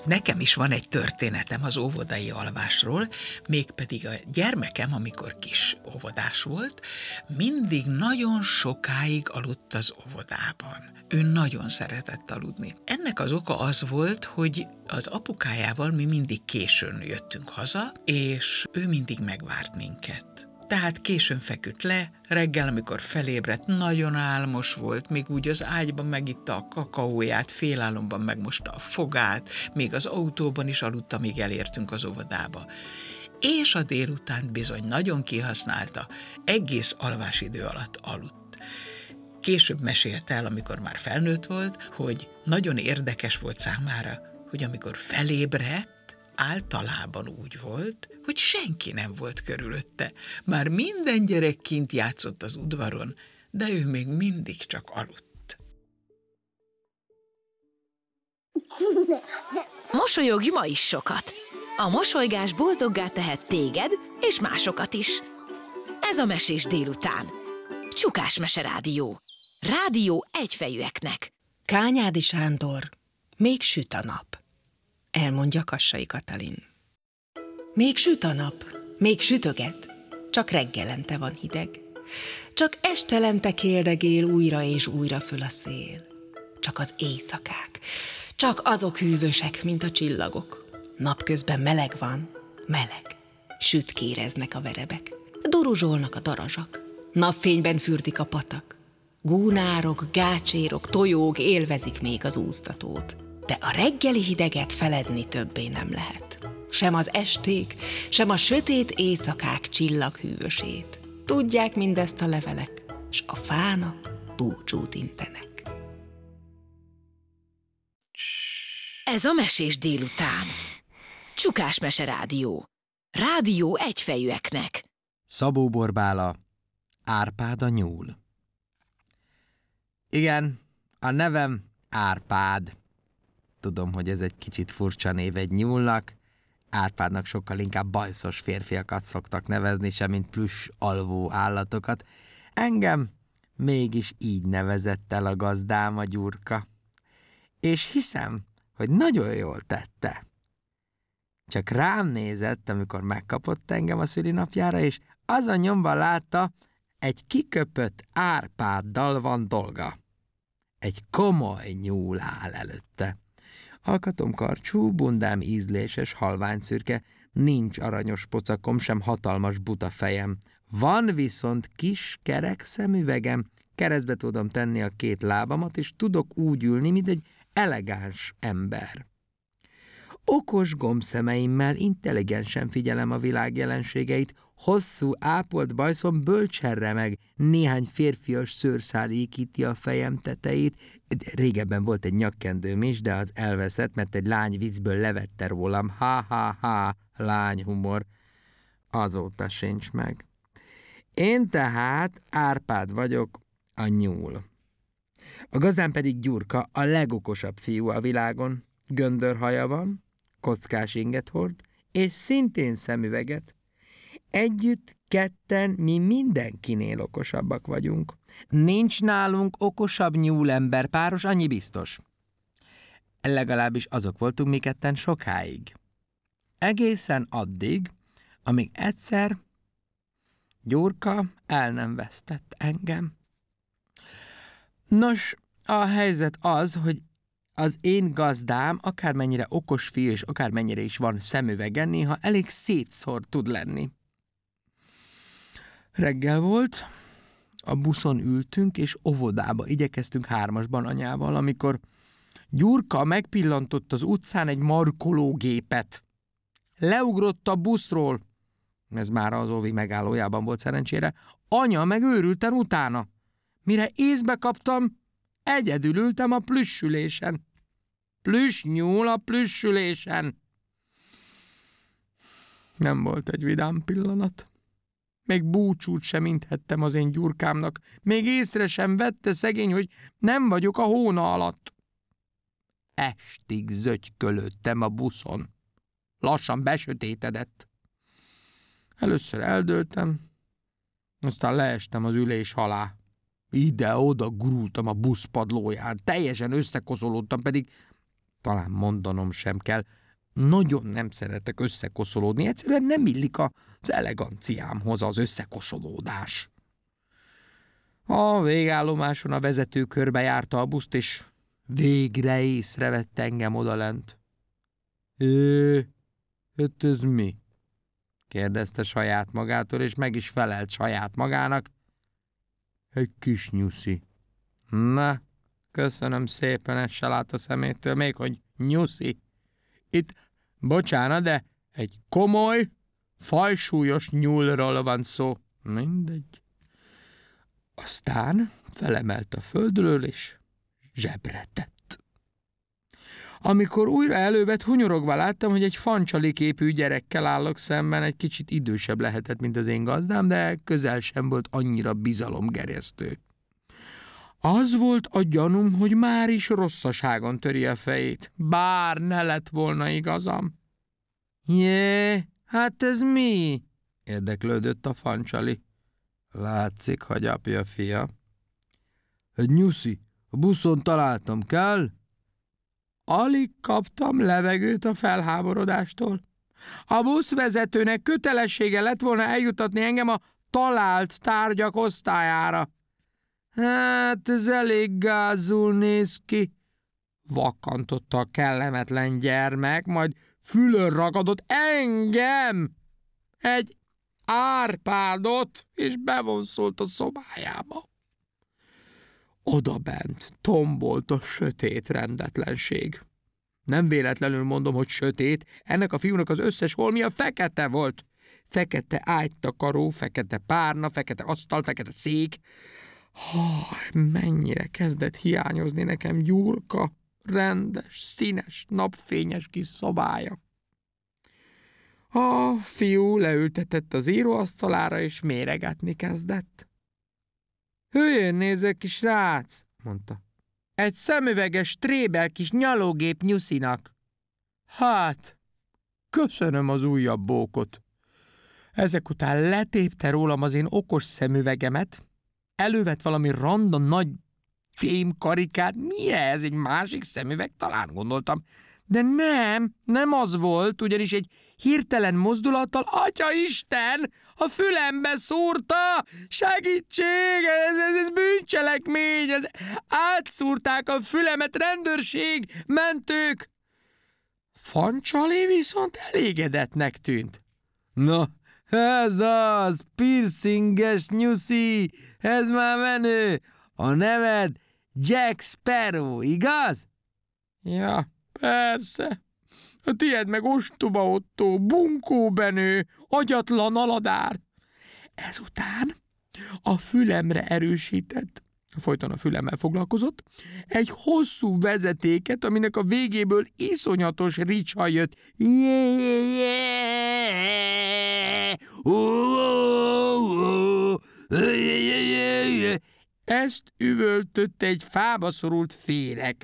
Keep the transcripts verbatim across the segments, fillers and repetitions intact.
Nekem is van egy történetem az óvodai alvásról, mégpedig a gyermekem, amikor kis óvodás volt, mindig nagyon sokáig aludt az óvodában. Ő nagyon szeretett aludni. Ennek az oka az volt, hogy az apukájával mi mindig későn jöttünk haza, és ő mindig megvárt minket. Tehát későn feküdt le, reggel, amikor felébredt, nagyon álmos volt, még úgy az ágyban megitta a kakaóját, félálomban megmosta a fogát, még az autóban is aludta, míg elértünk az óvodába. És a délután bizony nagyon kihasználta, egész alvásidő alatt aludt. Később mesélte el, amikor már felnőtt volt, hogy nagyon érdekes volt számára, hogy amikor felébredt, általában úgy volt, hogy senki nem volt körülötte. Már minden gyerek kint játszott az udvaron, de ő még mindig csak aludt. Mosolyogj ma is sokat! A mosolygás boldoggá tehet téged és másokat is. Ez a Mesés délután. Csukás Mese Rádió. Rádió egyfejűeknek. Kányádi Sándor, még süt a nap. Elmondja Kassai Katalin. Még süt a nap, még sütöget, csak reggelente van hideg. Csak estelente kérdegél újra és újra föl a szél. Csak az éjszakák, csak azok hűvösek, mint a csillagok. Napközben meleg van, meleg. Süt kéreznek a verebek, duruzsolnak a darazsak. Napfényben fürdik a patak. Gúnárok, gácsérok, tojók élvezik még az úsztatót. De a reggeli hideget feledni többé nem lehet. Sem az esték, sem a sötét éjszakák csillaghűvösét. Tudják mindezt a levelek, s a fának búcsút intenek. Ez a Mesés délután. Csukás Mese Rádió. Rádió egyfejűeknek. Szabó Borbála, Árpád a nyúl. Igen, a nevem Árpád. Tudom, hogy ez egy kicsit furcsa név egy nyúlnak. Árpádnak sokkal inkább bajszos férfiakat szoktak nevezni, semmint plüss alvó állatokat. Engem mégis így nevezett el a gazdám, a Gyurka. És hiszem, hogy nagyon jól tette. Csak rám nézett, amikor megkapott engem a szülinapjára, és azon nyomban látta, egy kiköpött Árpáddal van dolga. Egy komoly nyúl áll előtte. Alkatom karcsú, bundám ízléses, halványszürke, nincs aranyos pocakom, sem hatalmas buta fejem. Van viszont kis kerek szemüvegem, keresztbe tudom tenni a két lábamat, és tudok úgy ülni, mint egy elegáns ember. Okos gombszemeimmel intelligensen figyelem a világ jelenségeit, hosszú, ápolt bajszom bölcserre meg, néhány férfias szőrszál ékíti a fejem tetejét. Régebben volt egy nyakkendőm is, de az elveszett, mert egy lány viccből levette rólam. Ha-ha-ha, lányhumor. Azóta sincs meg. Én tehát Árpád vagyok, a nyúl. A gazdám pedig Gyurka, a legokosabb fiú a világon. Göndörhaja van, kockás inget hord, és szintén szemüveget. Együtt, ketten, mi mindenkinél okosabbak vagyunk. Nincs nálunk okosabb nyúlember páros, annyi biztos. Legalábbis azok voltunk mi ketten sokáig. Egészen addig, amíg egyszer Gyurka el nem vesztett engem. Nos, a helyzet az, hogy az én gazdám, akármennyire okos fiú, és akármennyire is van szemüvegen, néha elég szétszórt tud lenni. Reggel volt, a buszon ültünk, és óvodába igyekeztünk hármasban anyával, amikor Gyurka megpillantott az utcán egy markológépet. Leugrott a buszról, ez már az óvi megállójában volt szerencsére, anya meg őrülten utána. Mire észbe kaptam, egyedül ültem a plüssülésen. Plüss nyúl a plüssülésen. Nem volt egy vidám pillanat. Még búcsút sem inthettem az én Gyurkámnak. Még észre sem vette szegény, hogy nem vagyok a hóna alatt. Estig zögykölődtem a buszon. Lassan besötétedett. Először eldőltem, aztán leestem az ülés alá. Ide-oda gurultam a busz padlóján, teljesen összekoszolódtam, pedig talán mondanom sem kell, nagyon nem szeretek összekoszolódni, egyszerűen nem illik az eleganciámhoz az összekoszolódás. A végállomáson a vezető körbe járta a buszt, és végre észrevett engem odalent. É, hát ez mi? Kérdezte saját magától, és meg is felelt saját magának. Egy kis nyuszi. Na, köszönöm szépen, ezt se lát a szemétől, még hogy nyuszi. Itt, bocsánat, de egy komoly, fajsúlyos nyúlról van szó. Mindegy. Aztán felemelt a földről, és zsebre tett. Amikor újra elővett, hunyorogva láttam, hogy egy fancsali-képű gyerekkel állok szemben, egy kicsit idősebb lehetett, mint az én gazdám, de közel sem volt annyira bizalomgerjesztő. Az volt a gyanúm, hogy már is rosszaságon töri a fejét, bár ne lett volna igazam. Jé, hát ez mi? Érdeklődött a fancsali. Látszik, hogy apja fia. Egy nyuszi, a buszon találtam, kell? Alig kaptam levegőt a felháborodástól. A buszvezetőnek kötelessége lett volna eljutatni engem a talált tárgyak osztályára. Hát ez elég gázul néz ki, vakkantotta a kellemetlen gyermek, majd fülön ragadott engem, egy Árpádot, és bevonszolt a szobájába. Odabent tombolt a sötét rendetlenség. Nem véletlenül mondom, hogy sötét, ennek a fiúnak az összes holmia fekete volt. Fekete ágytakaró, fekete párna, fekete asztal, fekete szék. Haj, mennyire kezdett hiányozni nekem Gyurka, rendes, színes, napfényes kis szobája. A fiú leültetett az íróasztalára, és méregetni kezdett. Hülyén nézek, kis srác, mondta. Egy szemüveges, trébel kis nyalógép nyuszinak. Hát, köszönöm az újabb bókot. Ezek után letépte rólam az én okos szemüvegemet, elővett valami random nagy fémkarikát. Mi ez? Egy másik szemüveg? Talán gondoltam. De nem, nem az volt, ugyanis egy hirtelen mozdulattal, Atyaisten, a fülembe szúrta! Segítség! Ez, ez, ez bűncselekmény! Átszúrták a fülemet, rendőrség, mentők! Fancsali viszont elégedettnek tűnt. Na, ez az, piercinges nyuszi, ez már menő. A neved Jack Sparrow, igaz? Ja, persze. A tiéd meg ostoba Otto, bunkó Benő, agyatlan aladár. Ezután a fülemre erősített, folyton a fülemmel foglalkozott, egy hosszú vezetéket, aminek a végéből iszonyatos ricsa jött. Ezt üvöltött egy fába szorult féreg.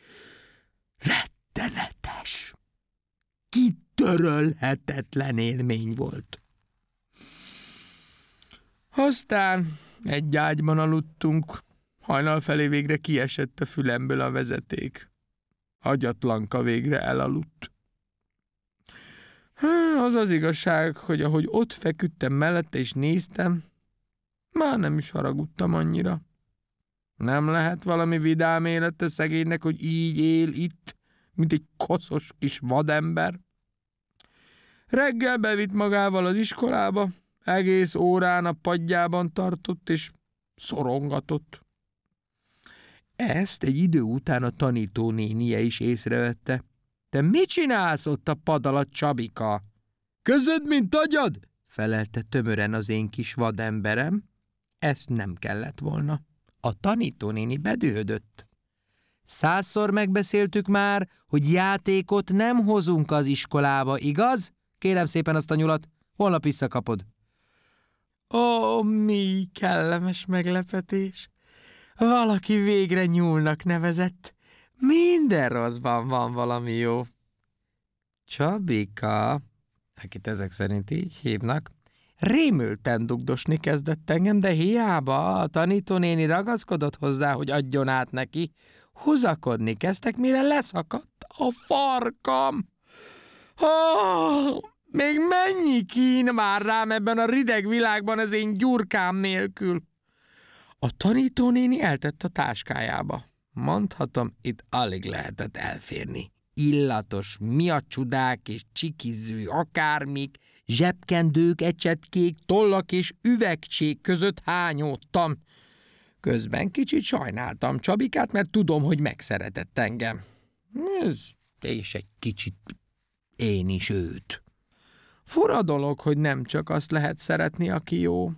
Rettenetes, kitörölhetetlen élmény volt. Aztán egy ágyban aludtunk, hajnal felé végre kiesett a fülemből a vezeték. Agyatlanka végre elaludt. Az az igazság, hogy ahogy ott feküdtem mellette és néztem, már nem is haragudtam annyira. Nem lehet valami vidám élete szegénynek, hogy így él itt, mint egy koszos kis vadember. Reggel bevitt magával az iskolába, egész órán a padjában tartott és szorongatott. Ezt egy idő után a tanítónénie is észrevette. Te mit csinálsz ott a pad alatt, Csabika? Közöd, mint agyad? Felelte tömören az én kis vademberem. Ezt nem kellett volna. A tanítónéni bedühödött. Százszor megbeszéltük már, hogy játékot nem hozunk az iskolába, igaz? Kérem szépen azt a nyulat, holnap visszakapod. Ó, mi kellemes meglepetés! Valaki végre nyúlnak nevezett. Minden rosszban van valami jó. Csabika, akit ezek szerint így hívnak, rémülten dugdosni kezdett engem, de hiába a tanítónéni ragaszkodott hozzá, hogy adjon át neki, húzakodni kezdtek, mire leszakadt a farkam. Oh, még mennyi kín vár rám ebben a rideg világban az én gyurkám nélkül? A tanítónéni eltett a táskájába. Mondhatom, itt alig lehetett elférni. Illatos miacsudák és csikiző akármik, zsebkendők, ecsetkék, tollak és üvegcsék között hányódtam. Közben kicsit sajnáltam Csabikát, mert tudom, hogy megszeretett engem. Ez, és egy kicsit én is őt. Fura dolog, hogy nem csak azt lehet szeretni, aki jó.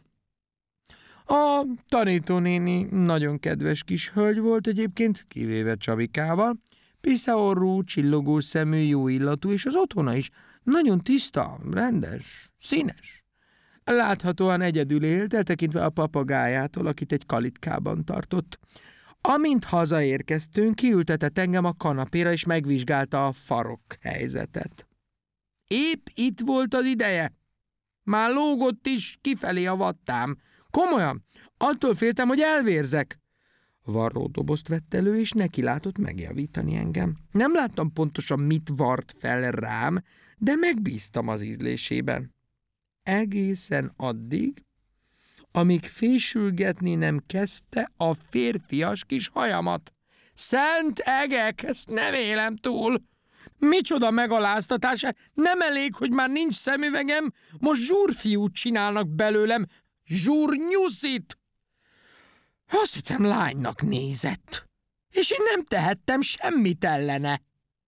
A tanítónéni nagyon kedves kis hölgy volt egyébként, kivéve Csabikával, piszaorrú, csillogó szemű, jó illatú, és az otthona is nagyon tiszta, rendes, színes. Láthatóan egyedül élt, eltekintve a papagájától, akit egy kalitkában tartott. Amint hazaérkeztünk, kiültetett engem a kanapéra, és megvizsgálta a farok helyzetet. Épp itt volt az ideje. Már lógott is kifelé a vattám. Komolyan, attól féltem, hogy elvérzek. Varródobozt vett elő, és neki látott megjavítani engem. Nem láttam pontosan, mit vart fel rám, de megbíztam az ízlésében. Egészen addig, amíg fésülgetni nem kezdte a férfias kis hajamat. Szent egek, ezt nem élem túl! Micsoda megaláztatás! Nem elég, hogy már nincs szemüvegem, most zsúrfiút csinálnak belőlem, zsúrnyuszit! Azt hittem, lánynak nézett, és én nem tehettem semmit ellene.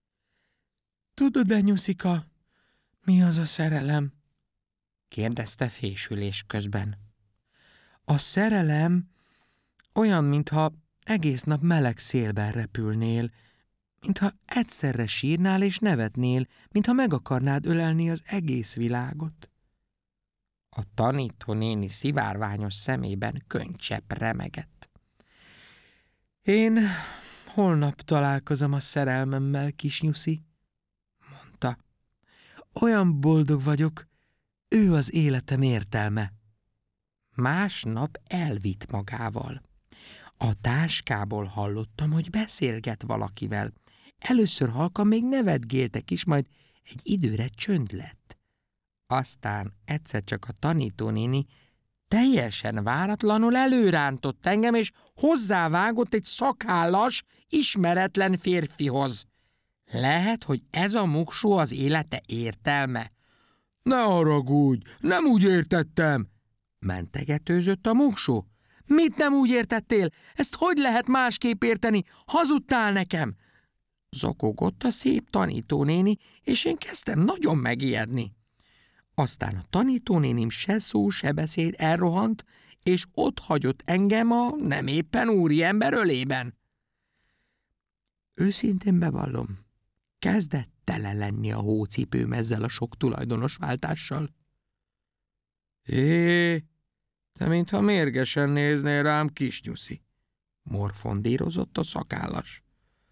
Tudod-e, Nyuszika, mi az a szerelem? Kérdezte fésülés közben. A szerelem olyan, mintha egész nap meleg szélben repülnél, mintha egyszerre sírnál és nevetnél, mintha meg akarnád ölelni az egész világot. A tanítónéni szivárványos szemében könycsepp remegett. Én holnap találkozom a szerelmemmel, kis Nyuszi, mondta. Olyan boldog vagyok, ő az életem értelme. Másnap elvitt magával. A táskából hallottam, hogy beszélget valakivel. Először halkan még nevetgéltek is, majd egy időre csönd lett. Aztán egyszer csak a tanítónéni teljesen váratlanul előrántott engem, és hozzávágott egy szakállas, ismeretlen férfihoz. Lehet, hogy ez a muksó az élete értelme? Ne haragudj, nem úgy értettem, mentegetőzött a muksó. Mit nem úgy értettél? Ezt hogy lehet másképp érteni? Hazudtál nekem! Zokogott a szép tanítónéni, és én kezdtem nagyon megijedni. Aztán a tanítónénim se szó, se beszéd elrohant, és ott hagyott engem a nem éppen úriember ölében. Őszintén bevallom, kezdett tele lenni a hócipőm ezzel a sok tulajdonos váltással. Hé, te mintha mérgesen néznél rám, kis Nyuszi, morfondírozott a szakállas.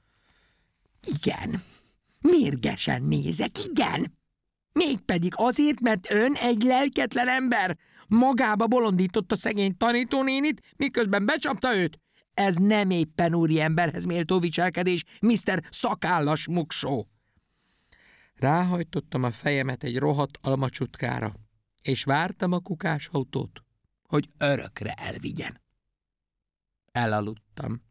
Igen, mérgesen nézek, igen! Mégpedig azért, mert ön egy lelketlen ember. Magába bolondította szegény tanítónénit, miközben becsapta őt. Ez nem éppen úriemberhez méltó viselkedés, miszter Szakállas muksó. Ráhajtottam a fejemet egy rohadt almacsutkára, és vártam a kukásautót, hogy örökre elvigyen. Elaludtam.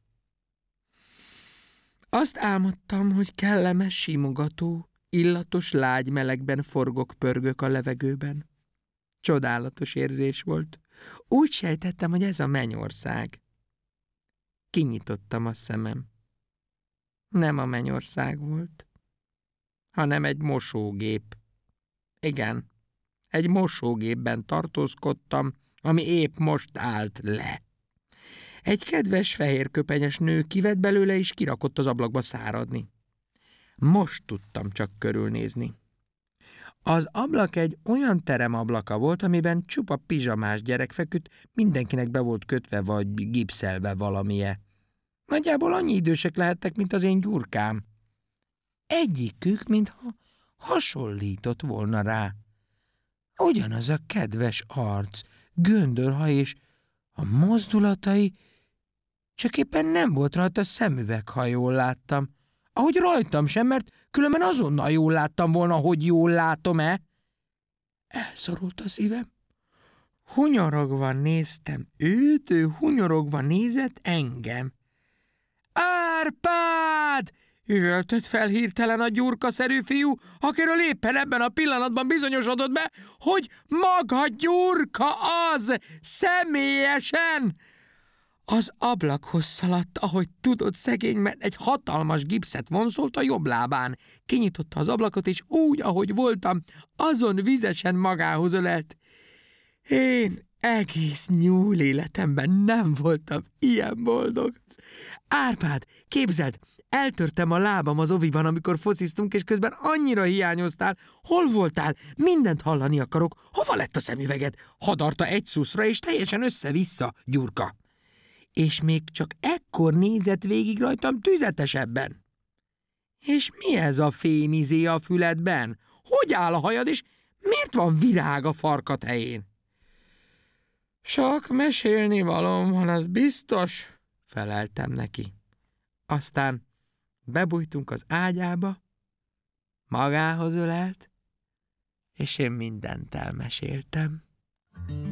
Azt álmodtam, hogy kellemes, simogató, illatos lágy melegben forgok-pörgök a levegőben. Csodálatos érzés volt. Úgy sejtettem, hogy ez a mennyország. Kinyitottam a szemem. Nem a mennyország volt, hanem egy mosógép. Igen, egy mosógépben tartózkodtam, ami épp most állt le. Egy kedves fehérköpenyes nő kivett belőle, és kirakott az ablakba száradni. Most tudtam csak körülnézni. Az ablak egy olyan teremablaka volt, amiben csupa pizsamás gyerek feküdt, mindenkinek be volt kötve vagy gipszelve valamije. Nagyjából annyi idősek lehettek, mint az én gyurkám. Egyikük, mintha hasonlított volna rá. Ugyanaz a kedves arc, göndörhaj és a mozdulatai Csak éppen nem volt rajta szemüveg, ha jól láttam. Ahogy rajtam sem, mert különben azonnal jól láttam volna, hogy jól látom-e. Elszorult a szívem. Hunyorogva néztem őt, ő hunyorogva nézett engem. Árpád! Üvöltött fel hirtelen a Gyurka-szerű fiú, akiről éppen ebben a pillanatban bizonyosodott be, hogy maga Gyurka az, személyesen! Az ablakhoz szaladt, ahogy tudott szegény, mert egy hatalmas gipszet vonszolt a jobb lábán. Kinyitotta az ablakot, és úgy, ahogy voltam, azon vizesen magához ölelt. Én egész nyúl életemben nem voltam ilyen boldog. Árpád, képzeld, eltörtem a lábam az oviban, amikor fociztunk, és közben annyira hiányoztál. Hol voltál? Mindent hallani akarok. Hova lett a szemüveged? Hadarta egy szuszra, és teljesen össze-vissza, Gyurka. És még csak ekkor nézett végig rajtam tüzetesebben. És mi ez a fémizé a füledben? Hogy áll a hajad, és miért van virág a farkad helyén? Sok mesélni valóm van, az biztos, feleltem neki. Aztán bebújtunk az ágyába, magához ölelt, és én mindent elmeséltem.